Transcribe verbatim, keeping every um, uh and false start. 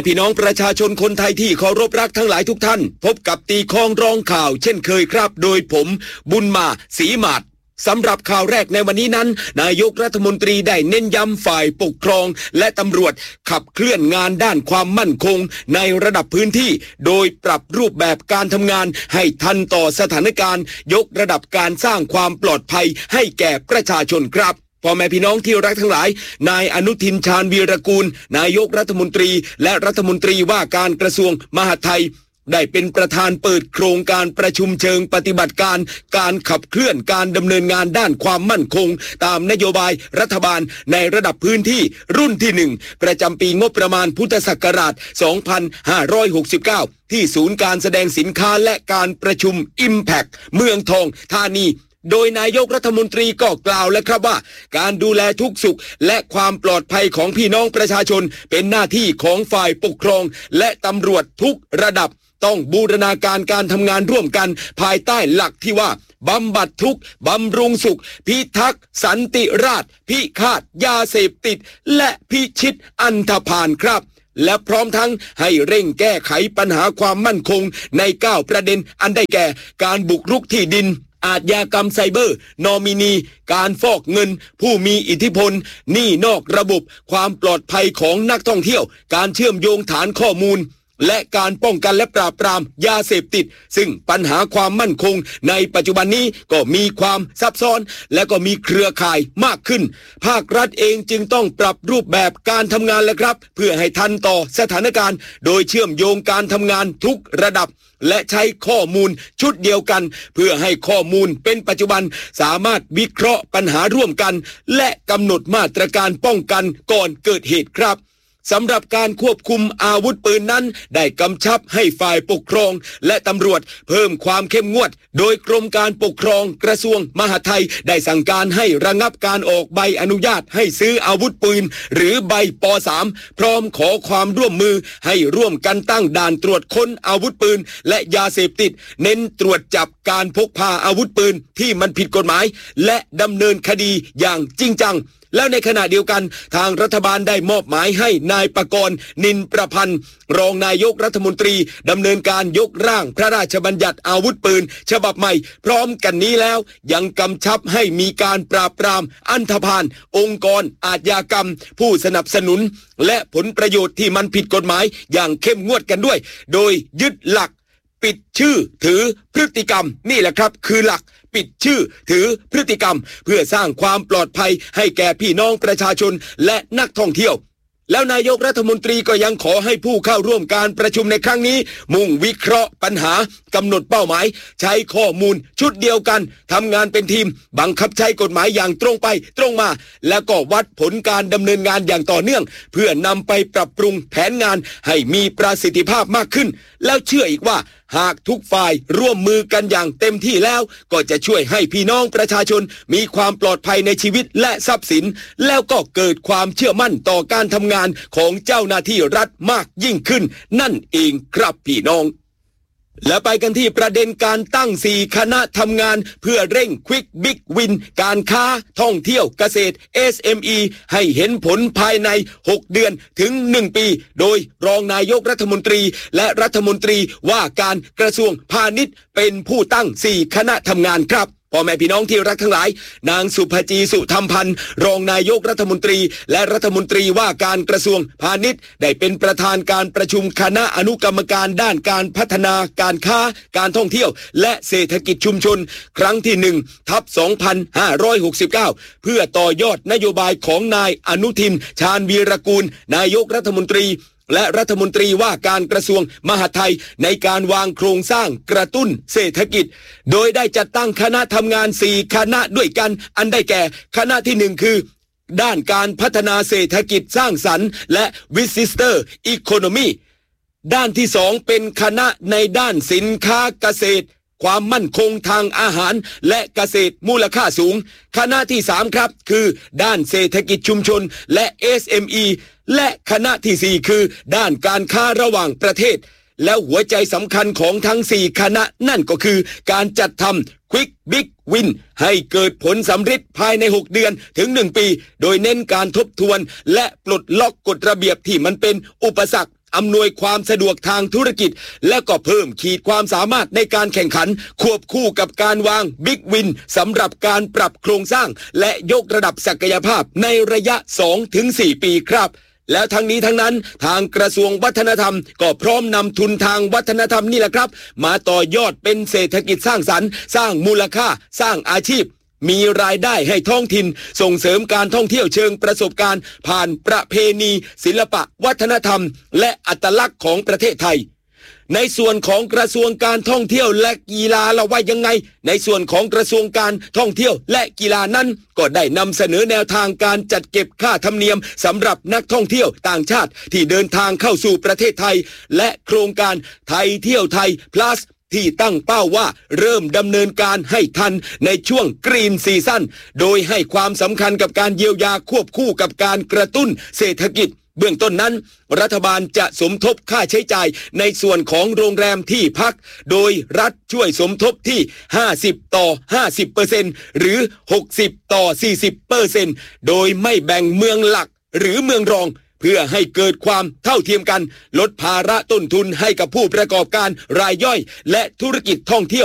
พี่น้องประชาชนคนไทยที่เคารพรักทั้งหลายทุกท่านพบกับตีคองร้องข่าวเช่นเคยครับโดยผมบุญมาศรีหมาดสำหรับข่าวแรกในวันนี้นั้นนายกรัฐมนตรีได้เน้นย้ำฝ่ายปกครองและตำรวจขับเคลื่อนงานด้านความมั่นคงในระดับพื้นที่โดยปรับรูปแบบการทำงานให้ทันต่อสถานการณ์ยกระดับการสร้างความปลอดภัยให้แก่ประชาชนครับพ่อแม่พี่น้องที่รักทั้งหลายนายอนุทินชาญวีรกูลนายกรัฐมนตรีและรัฐมนตรีว่าการกระทรวงมหาดไทยได้เป็นประธานเปิดโครงการประชุมเชิงปฏิบัติการการขับเคลื่อนการดำเนินงานด้านความมั่นคงตามนโยบายรัฐบาลในระดับพื้นที่รุ่นที่หนึ่งประจำปีงบประมาณพุทธศักราชสองพันห้าร้อยหกสิบเก้าที่ศูนย์การแสดงสินค้าและการประชุม Impact เมืองทองธานีโดยนายกรัฐมนตรีก็กล่าวแล้วครับว่าการดูแลทุกสุขและความปลอดภัยของพี่น้องประชาชนเป็นหน้าที่ของฝ่ายปกครองและตำรวจทุกระดับต้องบูรณาการการทำงานร่วมกันภายใต้หลักที่ว่าบำบัดทุกข์บำรุงสุขพิทักษ์สันติราษฎร์พิฆาตยาเสพติดและพิชิตอันธพาลครับและพร้อมทั้งให้เร่งแก้ไขปัญหาความมั่นคงในเก้าประเด็นอันได้แก่การบุกรุกที่ดินอาชญากรรมไซเบอร์นอมินีการฟอกเงินผู้มีอิทธิพลหนี้นอกระบบความปลอดภัยของนักท่องเที่ยวการเชื่อมโยงฐานข้อมูลและการป้องกันและปราบปรามยาเสพติดซึ่งปัญหาความมั่นคงในปัจจุบันนี้ก็มีความซับซ้อนและก็มีเครือข่ายมากขึ้นภาครัฐเองจึงต้องปรับรูปแบบการทำงานแล้วครับเพื่อให้ทันต่อสถานการณ์โดยเชื่อมโยงการทำงานทุกระดับและใช้ข้อมูลชุดเดียวกันเพื่อให้ข้อมูลเป็นปัจจุบันสามารถวิเคราะห์ปัญหาร่วมกันและกำหนดมาตรการป้องกันก่อนเกิดเหตุครับสำหรับการควบคุมอาวุธปืนนั้นได้กำชับให้ฝ่ายปกครองและตำรวจเพิ่มความเข้มงวดโดยกรมการปกครองกระทรวงมหาดไทยได้สั่งการให้ระงับการออกใบอนุญาตให้ซื้ออาวุธปืนหรือใบป สาม พร้อมขอความร่วมมือให้ร่วมกันตั้งด่านตรวจค้นอาวุธปืนและยาเสพติดเน้นตรวจจับการพกพาอาวุธปืนที่มันผิดกฎหมายและดำเนินคดีอย่างจริงจังแล้วในขณะเดียวกันทางรัฐบาลได้มอบหมายให้นายปกรณ์นินประพันธ์รองนายกรัฐมนตรีดำเนินการยกร่างพระราชบัญญัติอาวุธปืนฉบับใหม่พร้อมกันนี้แล้วยังกำชับให้มีการปราบปรามอันธพาลองค์กรอาชญากรรมผู้สนับสนุนและผลประโยชน์ที่มันผิดกฎหมายอย่างเข้มงวดกันด้วยโดยยึดหลักปิดชื่อถือพฤติกรรมนี่แหละครับคือหลักปิดชื่อถือพฤติกรรมเพื่อสร้างความปลอดภัยให้แก่พี่น้องประชาชนและนักท่องเที่ยวแล้วนายกรัฐมนตรีก็ยังขอให้ผู้เข้าร่วมการประชุมในครั้งนี้มุ่งวิเคราะห์ปัญหากำหนดเป้าหมายใช้ข้อมูลชุดเดียวกันทำงานเป็นทีมบังคับใช้กฎหมายอย่างตรงไปตรงมาแล้วก็วัดผลการดำเนินงานอย่างต่อเนื่องเพื่อนำไปปรับปรุงแผนงานให้มีประสิทธิภาพมากขึ้นแล้วเชื่ออีกว่าหากทุกฝ่ายร่วมมือกันอย่างเต็มที่แล้วก็จะช่วยให้พี่น้องประชาชนมีความปลอดภัยในชีวิตและทรัพย์สินแล้วก็เกิดความเชื่อมั่นต่อการทำงานของเจ้าหน้าที่รัฐมากยิ่งขึ้นนั่นเองครับพี่น้องและไปกันที่ประเด็นการตั้งสี่คณะทำงานเพื่อเร่ง Quick Big Win การค้าท่องเที่ยวเกษตร เอส เอ็ม อี ให้เห็นผลภายในหกเดือนถึงหนึ่งปีโดยรองนายกรัฐมนตรีและรัฐมนตรีว่าการกระทรวงพาณิชย์เป็นผู้ตั้งสี่คณะทำงานครับพ่อแม่พี่น้องที่รักทั้งหลายนางสุภจีสุธรรมพันธ์รองนายกรัฐมนตรีและรัฐมนตรีว่าการกระทรวงพาณิชย์ได้เป็นประธานการประชุมคณะอนุกรรมการด้านการพัฒนาการค้าการท่องเที่ยวและเศรษฐกิจชุมชนครั้งที่หนึ่งทับสองพันห้าร้อยหกสิบเก้าเพื่อต่อยอดนโยบายของนายอนุทินชาญวีรกูลนายกรัฐมนตรีและรัฐมนตรีว่าการกระทรวงมหาดไทยในการวางโครงสร้างกระตุ้นเศรษฐกิจโดยได้จัดตั้งคณะทำงานสี่คณะด้วยกันอันได้แก่คณะที่หนึ่งคือด้านการพัฒนาเศรษฐกิจสร้างสรรค์และวิสิสเตอร์อีโคโนมีด้านที่สองเป็นคณะในด้านสินค้าเกษตรความมั่นคงทางอาหารและเกษตรมูลค่าสูงคณะที่สามครับคือด้านเศรษฐกิจชุมชนและ เอส เอ็ม อี และคณะที่สี่คือด้านการค้าระหว่างประเทศแล้วหัวใจสำคัญของทั้งสี่คณะนั่นก็คือการจัดทำ Quick Big Win ให้เกิดผลสำเร็จภายในหกเดือนถึงหนึ่งปีโดยเน้นการทบทวนและปลดล็อกกฎระเบียบที่มันเป็นอุปสรรคอำนวยความสะดวกทางธุรกิจและก็เพิ่มขีดความสามารถในการแข่งขันควบคู่กับการวางบิ๊กวินสำหรับการปรับโครงสร้างและยกระดับศักยภาพในระยะ สองถึงสี่ ปีครับแล้วทั้งนี้ทั้งนั้นทางกระทรวงวัฒนธรรมก็พร้อมนำทุนทางวัฒนธรรมนี่แหละครับมาต่อยอดเป็นเศรษฐกิจสร้างสรรค์สร้างมูลค่าสร้างอาชีพมีรายได้ให้ท้องถิ่นส่งเสริมการท่องเที่ยวเชิงประสบการณ์ผ่านประเพณีศิลปะวัฒนธรรมและอัตลักษณ์ของประเทศไทยในส่วนของกระทรวงการท่องเที่ยวและกีฬาเราว่ายังไงในส่วนของกระทรวงการท่องเที่ยวและกีฬานั้นก็ได้นำเสนอแนวทางการจัดเก็บค่าธรรมเนียมสำหรับนักท่องเที่ยวต่างชาติที่เดินทางเข้าสู่ประเทศไทยและโครงการไทยเที่ยวไทย plusที่ตั้งเป้าว่าเริ่มดำเนินการให้ทันในช่วงกรีนซีซั่นโดยให้ความสำคัญกับการเยียวยาควบคู่กับการกระตุ้นเศรษฐกิจเบื้องต้นนั้นรัฐบาลจะสมทบค่าใช้จ่ายในส่วนของโรงแรมที่พักโดยรัฐช่วยสมทบที่ห้าสิบต่อห้าสิบเปอร์เซ็นต์ หรือหกสิบต่อสี่สิบเปอร์เซ็นต์ โดยไม่แบ่งเมืองหลักหรือเมืองรองเพื่อให้เกิดความเท่าเทียมกันลดภาระต้นทุนให้กับผู้ประกอบการรายย่อยและธุรกิจท่องเที่ยว